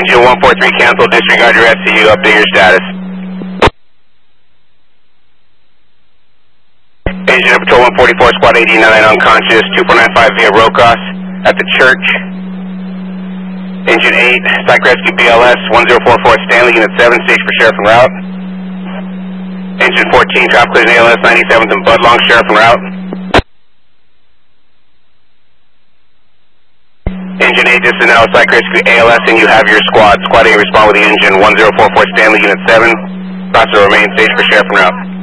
Engine 143 cancel, disregard your SCU, update your status. Engine Patrol 144, Squad 89 unconscious, 2495 via Rocos at the church. Engine 8, Psych Rescue BLS 1044 Stanley, Unit 7, stage for Sheriff en route. Engine 14, Traffic Collision ALS 97th and Budlong, Sheriff en route. Engine 8, this is now Psych Rescue ALS and you have your squad. Squad A respond with the engine 1044 Stanley, Unit 7. Process will remain stage for Sheriff en route.